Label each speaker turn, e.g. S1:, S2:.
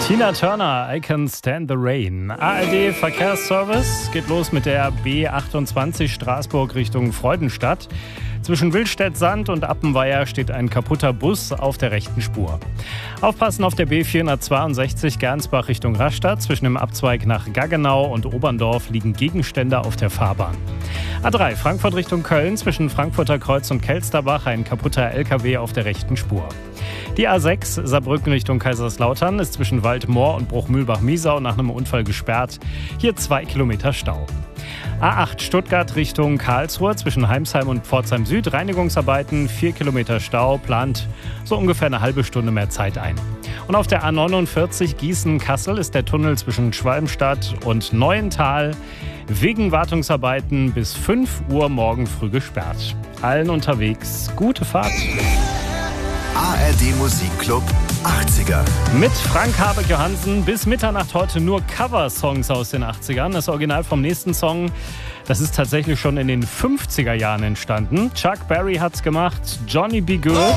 S1: Tina Turner, I Can Stand the Rain. ARD Verkehrsservice geht los mit der B28 Straßburg Richtung Freudenstadt. Zwischen Wildstedt-Sand und Appenweier steht ein kaputter Bus auf der rechten Spur. Aufpassen auf der B462 Gernsbach Richtung Rastatt. Zwischen dem Abzweig nach Gaggenau und Oberndorf liegen Gegenstände auf der Fahrbahn. A3 Frankfurt Richtung Köln. Zwischen Frankfurter Kreuz und Kelsterbach ein kaputter LKW auf der rechten Spur. Die A6 Saarbrücken Richtung Kaiserslautern ist zwischen Waldmoor und Bruchmühlbach-Miesau nach einem Unfall gesperrt. Hier 2 Kilometer Stau. A8 Stuttgart Richtung Karlsruhe zwischen Heimsheim und Pforzheim Süd. Reinigungsarbeiten, 4 Kilometer Stau, plant so ungefähr eine halbe Stunde mehr Zeit ein. Und auf der A49 Gießen-Kassel ist der Tunnel zwischen Schwalmstadt und Neuental wegen Wartungsarbeiten bis 5 Uhr morgen früh gesperrt. Allen unterwegs gute Fahrt.
S2: ARD Musikclub 80er.
S1: Mit Frank Habeck-Johansen bis Mitternacht heute nur Cover-Songs aus den 80ern. Das Original vom nächsten Song, das ist tatsächlich schon in den 50er Jahren entstanden. Chuck Berry hat's gemacht, Johnny B. Good.